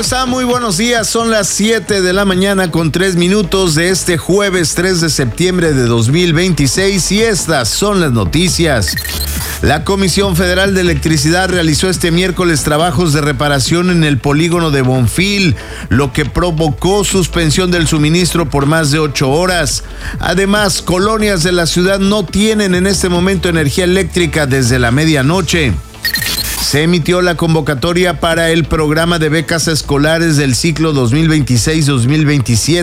está? Muy buenos días. Son las 7 de la mañana con 3 minutos de este jueves 3 de septiembre de 2026 y estas son las noticias. La Comisión Federal de Electricidad realizó este miércoles trabajos de reparación en el polígono de Bonfil, lo que provocó suspensión del suministro por más de 8 horas. Además, colonias de la ciudad no tienen en este momento energía eléctrica desde la medianoche. Se emitió la convocatoria para el programa de becas escolares del ciclo 2026-2027.